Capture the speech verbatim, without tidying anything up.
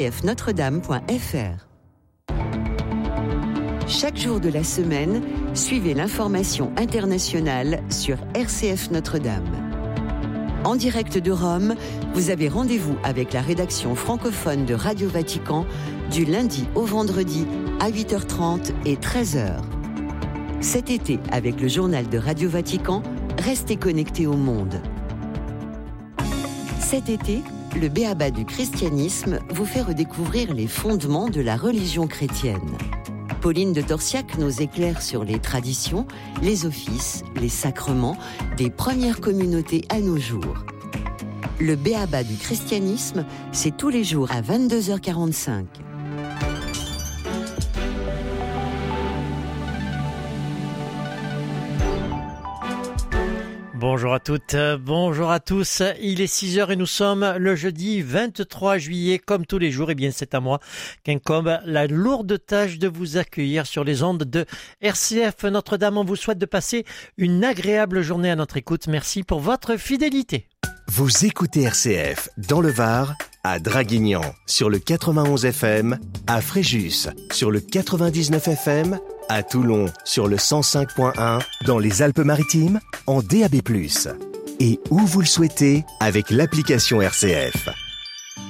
f notre-dame point f r. Chaque jour de la semaine, suivez l'information internationale sur R C F Notre-Dame. En direct de Rome, vous avez rendez-vous avec la rédaction francophone de Radio Vatican du lundi au vendredi à huit heures trente et treize heures. Cet été, avec le journal de Radio Vatican, restez connectés au monde. Cet été, le B.A.B.A. du christianisme vous fait redécouvrir les fondements de la religion chrétienne. Pauline de Torsiac nous éclaire sur les traditions, les offices, les sacrements des premières communautés à nos jours. Le B.A.B.A. du christianisme, c'est tous les jours à vingt-deux heures quarante-cinq. Bonjour à toutes, bonjour à tous, il est six heures et nous sommes le jeudi vingt-trois juillet, comme tous les jours, et bien c'est à moi qu'incombe la lourde tâche de vous accueillir sur les ondes de R C F Notre-Dame. On vous souhaite de passer une agréable journée à notre écoute, merci pour votre fidélité. Vous écoutez R C F dans le Var, à Draguignan sur le quatre-vingt-onze F M, à Fréjus sur le quatre-vingt-dix-neuf F M, à Toulon sur le cent cinq point un, dans les Alpes-Maritimes en D A B plus, et où vous le souhaitez avec l'application R C F.